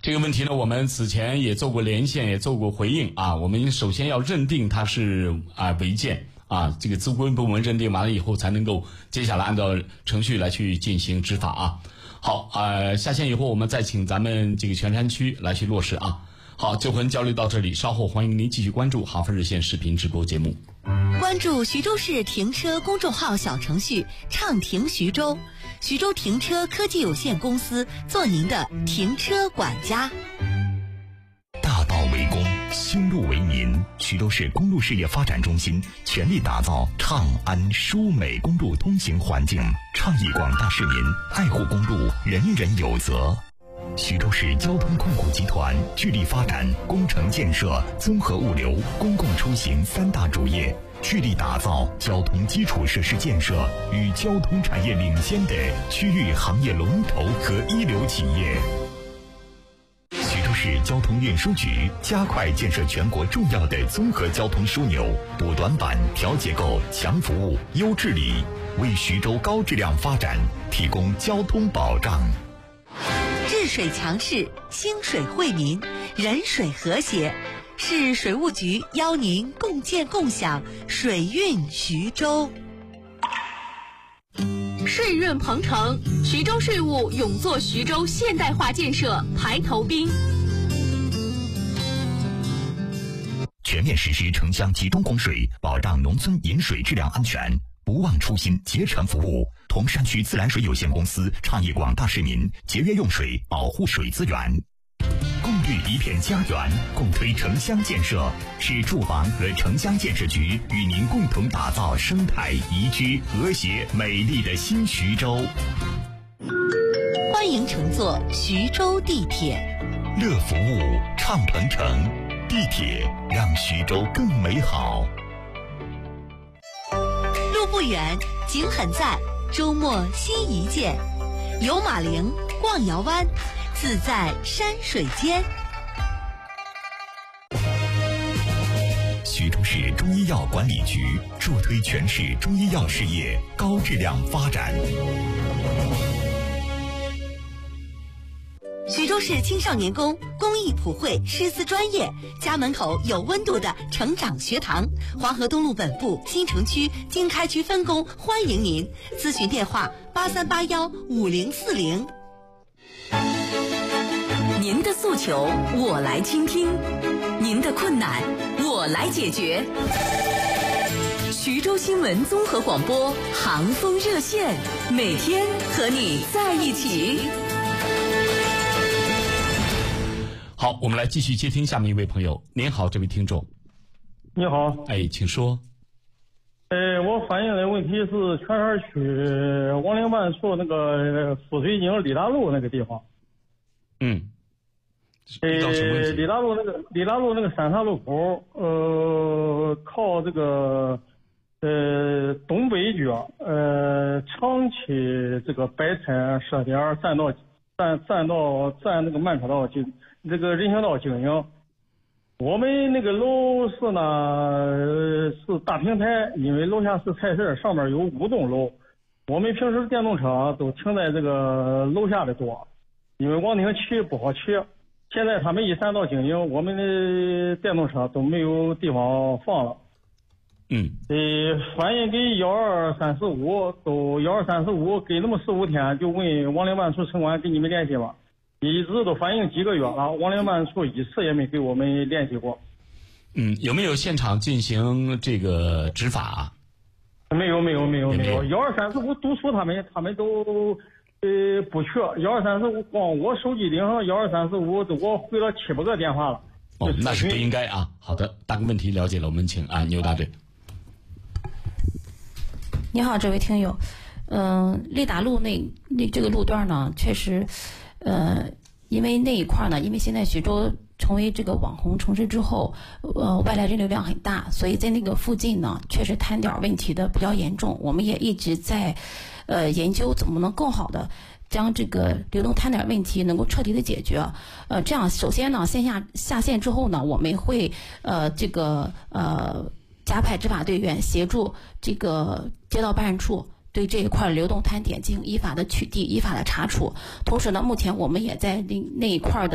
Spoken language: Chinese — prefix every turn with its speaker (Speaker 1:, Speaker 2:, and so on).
Speaker 1: 这个问题呢，我们此前也做过连线，也做过回应啊。我们首先要认定它是违建啊，这个自规部门认定完了以后，才能够接下来按照程序来去进行执法啊。好下线以后，我们再请咱们这个泉山区来去落实啊。好，就和您交流到这里，稍后欢迎您继续关注哈佛热线视频直播节目。
Speaker 2: 关注徐州市停车公众号小程序畅停徐州，徐州停车科技有限公司做您的停车管家。
Speaker 3: 大道为公，修路为民。徐州市公路事业发展中心全力打造畅安舒美公路通行环境，倡议广大市民爱护公路，人人有责。徐州市交通控股集团致力发展工程建设、综合物流、公共出行三大主业，致力打造交通基础设施建设与交通产业领先的区域行业龙头和一流企业。徐州市交通运输局加快建设全国重要的综合交通枢纽，补短板、调结构、强服务、优治理，为徐州高质量发展提供交通保障。
Speaker 2: 治水强市，兴水惠民，人水和谐。市水务局邀您共建共享水运徐州。
Speaker 4: 税润鹏程，徐州税务勇做徐州现代化建设排头兵。
Speaker 3: 全面实施城乡集中供水，保障农村饮水质量安全，不忘初心，竭诚服务。铜山区自来水有限公司倡议广大市民节约用水，保护水资源。共育一片家园，共推城乡建设。市住房和城乡建设局与您共同打造生态宜居、和谐、美丽的新徐州。
Speaker 2: 欢迎乘坐徐州地铁，
Speaker 3: 乐服务，畅鹏程，地铁让徐州更美好。
Speaker 2: 路不远，景很在，周末新一见，游马陵，逛瑶湾，自在山水间。
Speaker 3: 徐州市中医药管理局助推全市中医药事业高质量发展。
Speaker 2: 徐州市青少年宫公益普惠师资专业，家门口有温度的成长学堂，华河东路本部新城区经开区分工欢迎您，咨询电话83815040。您的诉求我来倾听，您的困难我来解决。徐州新闻综合广播航风热线，每天和你在一起。
Speaker 1: 好，我们来继续接听下面一位朋友。您好，这位听众。
Speaker 5: 你好，
Speaker 1: 请说。
Speaker 5: 我反映的问题是泉山区王陵办处那个富水井李大路那个地方。
Speaker 1: 遇到什么问题？
Speaker 5: 李大路那个三岔路口，靠这个东北角，长期这个摆摊设点占那个慢车道这个人行道经营。我们那个楼是呢是大平台，因为楼下是菜市，上面有5栋楼。我们平时电动车都停在这个楼下的多，因为往顶骑不好骑。现在他们一3道经营，我们的电动车都没有地方放了。反映给12345，都12345给那么4、5天，就问王陵办处城管给你们联系吧。一直都反映几个月了，王陵办处一次也没给我们联系过。
Speaker 1: 有没有现场进行这个执法？
Speaker 5: 没有。12345督促他们都不去。12345光我手机顶上12345都给我回了7、8个电话了。
Speaker 1: 那是不应该啊。好的，大概问题了解了，我们请牛大队。
Speaker 6: 你好，这位听友，立达路那这个路段呢，确实。因为那一块呢，因为现在徐州成为这个网红城市之后，外来人流量很大，所以在那个附近呢，确实摊点问题的比较严重。我们也一直在研究怎么能更好的将这个流动摊点问题能够彻底的解决。这样首先呢，线下下线之后呢，我们会加派执法队员协助这个街道办事处对这一块流动摊点进行依法的取缔、依法的查处。同时呢，目前我们也在那一块的